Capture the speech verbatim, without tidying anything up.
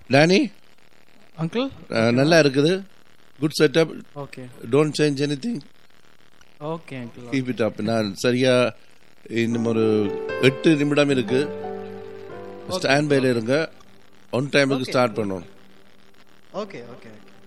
Danny uncle நல்லா இருக்குது. Good setup. Okay don't change anything. Okay uncle. Keep it up. நான் சரியா இன்னும் ஒரு எட்டு நிமிடம் இருக்கு. ஸ்டாண்ட் பைல இருங்க. ஒன் டைமுக்கு ஸ்டார்ட் பண்ணுவோம். Okay okay okay